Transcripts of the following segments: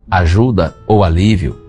ajuda ou alívio.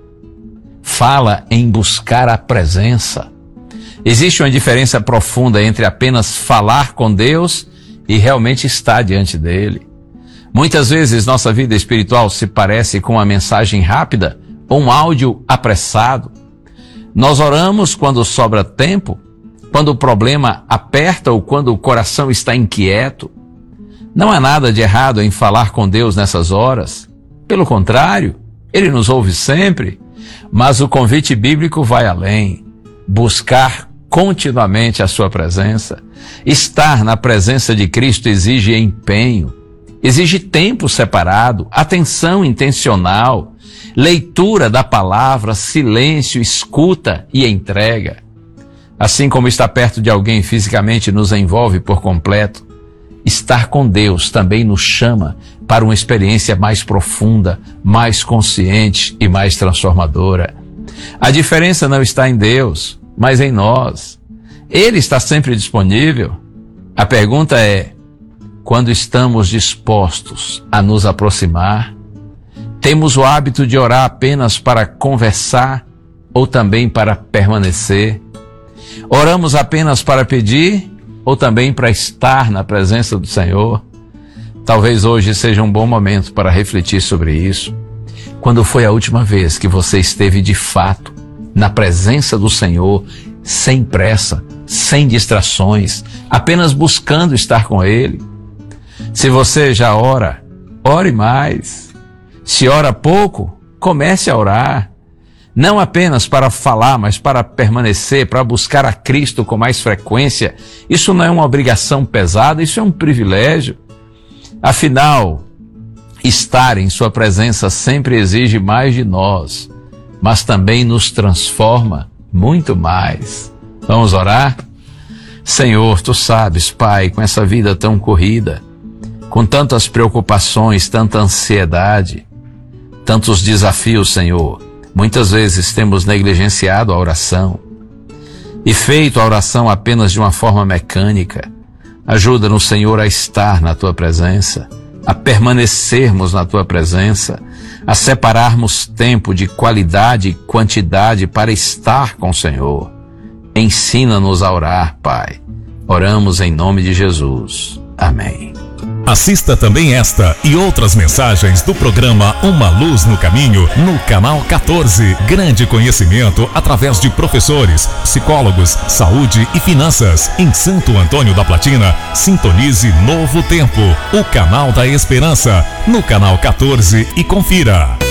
Fala em buscar a presença. Existe uma diferença profunda entre apenas falar com Deus e realmente estar diante dele. Muitas vezes nossa vida espiritual se parece com uma mensagem rápida ou um áudio apressado. Nós oramos quando sobra tempo, quando o problema aperta ou quando o coração está inquieto. Não há nada de errado em falar com Deus nessas horas. Pelo contrário, Ele nos ouve sempre. Mas o convite bíblico vai além. Buscar continuamente a sua presença. Estar na presença de Cristo exige empenho, exige tempo separado, atenção intencional, leitura da palavra, silêncio, escuta e entrega. Assim como estar perto de alguém fisicamente nos envolve por completo, estar com Deus também nos chama para uma experiência mais profunda, mais consciente e mais transformadora. A diferença não está em Deus, mas em nós. Ele está sempre disponível. A pergunta é: quando estamos dispostos a nos aproximar? Temos o hábito de orar apenas para conversar ou também para permanecer? Oramos apenas para pedir ou também para estar na presença do Senhor? Talvez hoje seja um bom momento para refletir sobre isso. Quando foi a última vez que você esteve de fato na presença do Senhor, sem pressa, sem distrações, apenas buscando estar com Ele? Se você já ora, ore mais. Se ora pouco, comece a orar. Não apenas para falar, mas para permanecer, para buscar a Cristo com mais frequência. Isso não é uma obrigação pesada, isso é um privilégio. Afinal, estar em sua presença sempre exige mais de nós, mas também nos transforma muito mais. Vamos orar? Senhor, Tu sabes, Pai, com essa vida tão corrida, com tantas preocupações, tanta ansiedade, tantos desafios, Senhor, muitas vezes temos negligenciado a oração e feito a oração apenas de uma forma mecânica. Ajuda-nos, Senhor, a estar na Tua presença, a permanecermos na Tua presença, a separarmos tempo de qualidade e quantidade para estar com o Senhor. Ensina-nos a orar, Pai. Oramos em nome de Jesus. Amém. Assista também esta e outras mensagens do programa Uma Luz no Caminho no canal 14. Grande conhecimento através de professores, psicólogos, saúde e finanças. Em Santo Antônio da Platina, sintonize Novo Tempo, o canal da esperança, no canal 14 e confira.